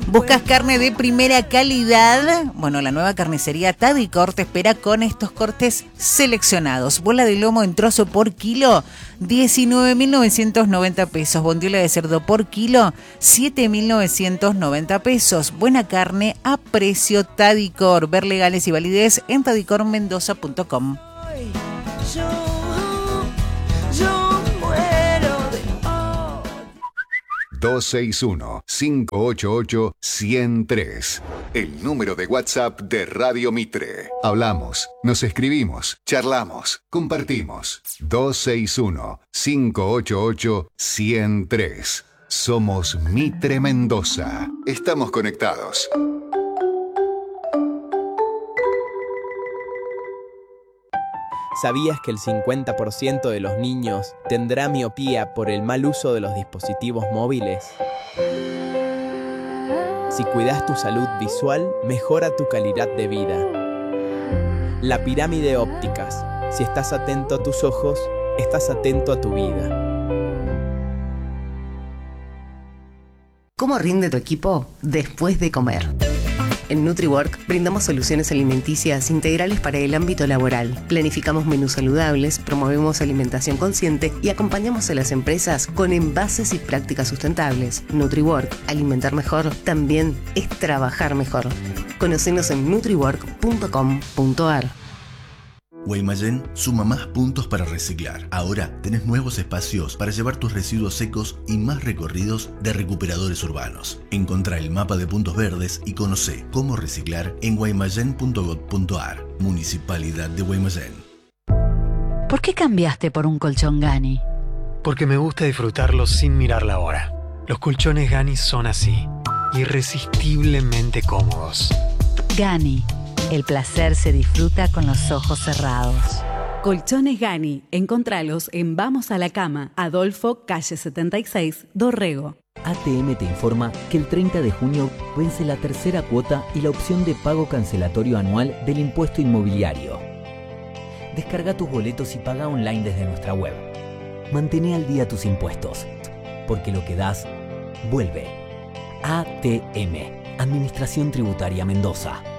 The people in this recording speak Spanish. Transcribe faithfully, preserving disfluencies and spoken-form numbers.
¿Buscas carne de primera calidad? Bueno, la nueva carnicería Tadicor te espera con estos cortes seleccionados. Bola de lomo en trozo por kilo, diecinueve mil novecientos noventa pesos. Bondiola de cerdo por kilo, siete mil novecientos noventa pesos. Buena carne a precio Tadicor. Ver legales y validez en tadicor mendoza punto com. dos seis uno, cinco ocho ocho, uno cero tres. El número de WhatsApp de Radio Mitre. Hablamos, nos escribimos, charlamos, compartimos. dos seis uno, cinco ocho ocho, uno cero tres. Somos Mitre Mendoza. Estamos conectados. ¿Sabías que el cincuenta por ciento de los niños tendrá miopía por el mal uso de los dispositivos móviles? Si cuidas tu salud visual, mejora tu calidad de vida. La Pirámide Ópticas. Si estás atento a tus ojos, estás atento a tu vida. ¿Cómo rinde tu equipo después de comer? En NutriWork brindamos soluciones alimenticias integrales para el ámbito laboral. Planificamos menús saludables, promovemos alimentación consciente y acompañamos a las empresas con envases y prácticas sustentables. NutriWork, alimentar mejor, también es trabajar mejor. Conocenos en nutriwork punto com punto a r. Guaymallén suma más puntos para reciclar. Ahora tenés nuevos espacios para llevar tus residuos secos y más recorridos de recuperadores urbanos. Encontrá el mapa de puntos verdes y conocé cómo reciclar en guaymallén punto gob punto a r. Municipalidad de Guaymallén. ¿Por qué cambiaste por un colchón Gani? Porque me gusta disfrutarlos sin mirar la hora. Los colchones Gani son así, irresistiblemente cómodos. Gani. El placer se disfruta con los ojos cerrados. Colchones Gani. Encontralos en Vamos a la Cama, Adolfo, calle setenta y seis, Dorrego. A T M te informa que el treinta de junio vence la tercera cuota y la opción de pago cancelatorio anual del impuesto inmobiliario. Descarga tus boletos y paga online desde nuestra web. Mantén al día tus impuestos, porque lo que das, vuelve. A T M, Administración Tributaria Mendoza.